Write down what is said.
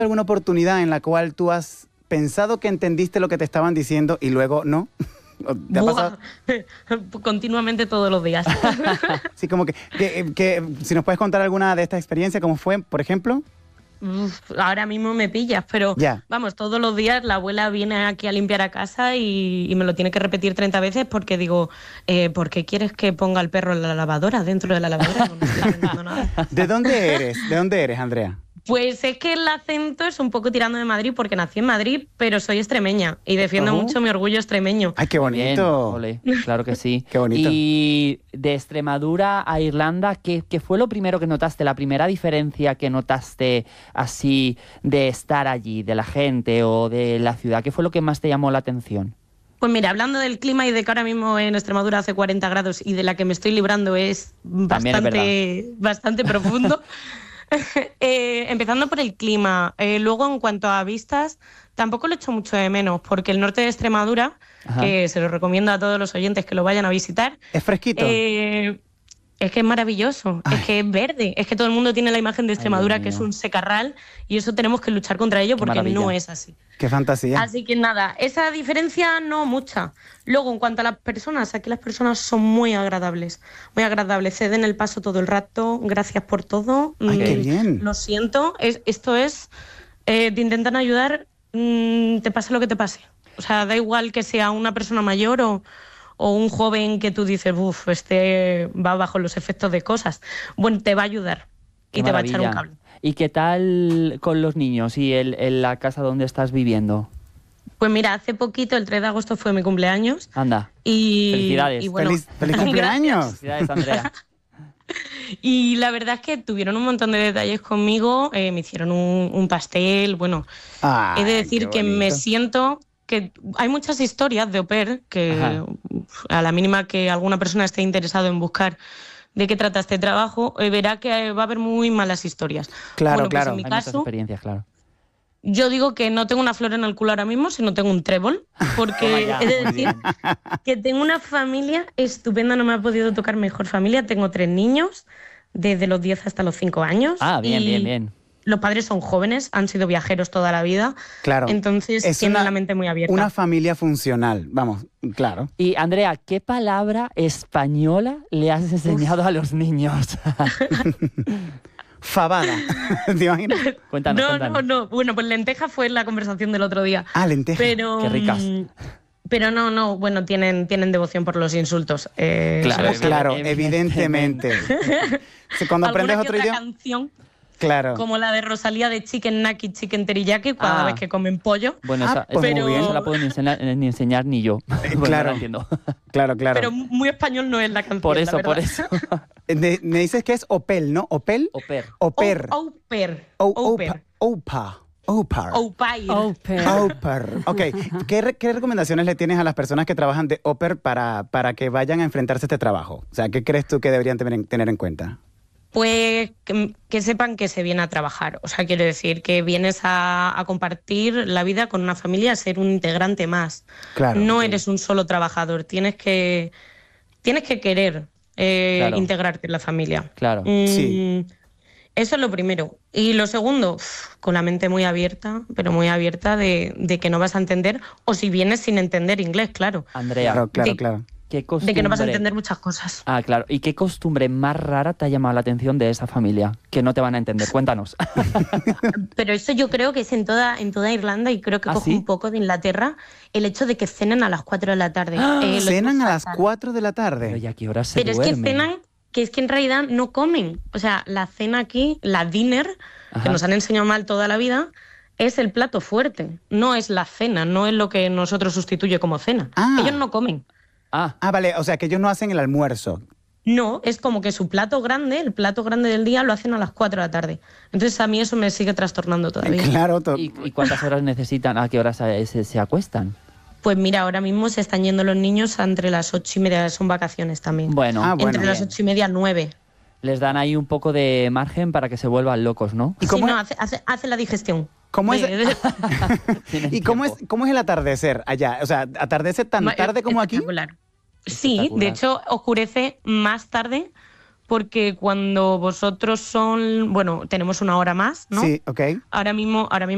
alguna oportunidad en la cual tú has pensado que entendiste lo que te estaban diciendo y luego no? ¿Te ha pasado? Continuamente todos los días. Sí, como que si nos puedes contar alguna de estas experiencias, ¿cómo fue, por ejemplo? Ahora mismo me pillas, pero vamos, todos los días la abuela viene aquí a limpiar a casa y me lo tiene que repetir 30 veces porque digo, ¿por qué quieres que ponga el perro en la lavadora, dentro de la lavadora? No estoy entendiendo nada. ¿De dónde eres? ¿De dónde eres, Andrea? Pues es que el acento es un poco tirando de Madrid porque nací en Madrid, pero soy extremeña y defiendo mucho mi orgullo extremeño. ¡Ay, qué bonito! Bien, ole, claro que sí. Qué bonito. Y de Extremadura a Irlanda, ¿qué fue lo primero que notaste? La primera diferencia que notaste así de estar allí, de la gente o de la ciudad, ¿qué fue lo que más te llamó la atención? Pues mira, hablando del clima y de que ahora mismo en Extremadura hace 40 grados y de la que me estoy librando es bastante profundo. Empezando por el clima, luego en cuanto a vistas, tampoco lo echo mucho de menos, porque el norte de Extremadura, que se lo recomiendo a todos los oyentes que lo vayan a visitar. ¿Es fresquito? Es que es maravilloso, es que es verde, es que todo el mundo tiene la imagen de Extremadura que es un secarral y eso tenemos que luchar contra ello porque no es así. ¡Qué fantasía! Así que nada, esa diferencia no mucha. Luego, en cuanto a las personas, aquí las personas son muy agradables, ceden el paso todo el rato, gracias por todo. ¡Ay, qué bien! Lo siento, esto es, te intentan ayudar, te pase lo que te pase. O sea, da igual que sea una persona mayor o un joven que tú dices, este va bajo los efectos de cosas. Bueno, te va a ayudar y te va a echar un cable. ¿Y qué tal con los niños y en la casa donde estás viviendo? Pues mira, hace poquito, el 3 de agosto fue mi cumpleaños. Anda, y felicidades. Y bueno, ¡Feliz cumpleaños! Felicidades, Andrea. Y la verdad es que tuvieron un montón de detalles conmigo, me hicieron un pastel, bueno, he de decir que me siento... que hay muchas historias de au pair que a la mínima que alguna persona esté interesado en buscar de qué trata este trabajo, verá que va a haber muy malas historias. Claro, bueno, pues claro. en mi Hay caso, muchas experiencias, claro. yo digo que no tengo una flor en el culo ahora mismo, sino tengo un trébol, porque he de decir que tengo una familia estupenda, no me ha podido tocar mejor familia. Tengo 3 niños, desde los 10 hasta los 5 años. Ah, bien. Los padres son jóvenes, han sido viajeros toda la vida. Claro. Entonces tienen la mente muy abierta. Una familia funcional, vamos, claro. Y Andrea, ¿qué palabra española le has enseñado a los niños? Fabada. ¿Te imaginas? Cuéntanos. No. Bueno, pues lenteja fue la conversación del otro día. Ah, lenteja. Pero, qué ricas. Pero no, bueno, tienen devoción por los insultos. Claro, evidentemente. Cuando aprendes otro idioma... canción, claro. como la de Rosalía de Chicken Naki, Chicken Teriyaki, cada vez que comen pollo. Bueno, pues muy bien. Eso la puedo ni enseñar ni yo. Claro. No la entiendo. Claro. Pero muy español no es la canción, Por eso. Me dices que es Opel, ¿no? ¿Opel? Au pair. Au pair. Au pair. Au pair. Ok. ¿Qué recomendaciones le tienes a las personas que trabajan de au pair para que vayan a enfrentarse a este trabajo? O sea, ¿qué crees tú que deberían tener en cuenta? Pues que sepan que se viene a trabajar. O sea, quiero decir, que vienes a compartir la vida con una familia, a ser un integrante más. Claro. No eres un solo trabajador. Tienes que querer integrarte en la familia. Claro. Sí. Eso es lo primero. Y lo segundo, con la mente muy abierta, pero muy abierta de que no vas a entender, o si vienes sin entender inglés, claro. Andrea, Claro. De que no vas a entender muchas cosas. Ah, claro. ¿Y qué costumbre más rara te ha llamado la atención de esa familia? Que no te van a entender. Cuéntanos. Pero eso yo creo que es en toda Irlanda y creo que coge un poco de Inglaterra el hecho de que cenen a las 4 de la tarde. ¿Cenan a las 4 de la tarde? Pero ¿y a qué hora se duermen? Pero es que cenan, que es que en realidad no comen. O sea, la cena aquí, la dinner, que nos han enseñado mal toda la vida, es el plato fuerte. No es la cena, no es lo que nosotros sustituye como cena. Ellos no comen. Vale, o sea, que ellos no hacen el almuerzo. No, es como que su plato grande, el plato grande del día, lo hacen a las 4 de la tarde. Entonces a mí eso me sigue trastornando todavía. Claro. ¿Y cuántas horas necesitan? ¿A qué horas se acuestan? Pues mira, ahora mismo se están yendo los niños entre las 8:30, son vacaciones también. Bueno. Entre las 8:30 y 9. Les dan ahí un poco de margen para que se vuelvan locos, ¿no? ¿Y cómo hace la digestión. ¿Cómo es? ¿Y cómo es el atardecer allá? O sea, ¿atardece tan tarde como aquí? Sí, de hecho oscurece más tarde porque cuando vosotros tenemos una hora más, ¿no? Sí, ok. Ahora mismo